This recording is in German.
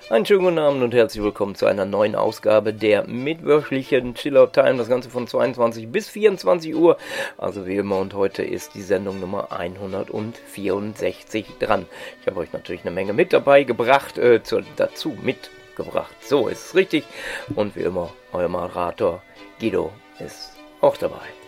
Einen schönen guten Abend und herzlich willkommen zu einer neuen Ausgabe der mittwöchlichen Chillout Time. Das Ganze von 22 bis 24 Uhr. Also wie immer, und heute ist die Sendung Nummer 164 dran. Ich habe euch natürlich eine Menge mit dabei gebracht, dazu mitgebracht. So ist es richtig. Und wie immer, euer Moderator Guido ist auch dabei.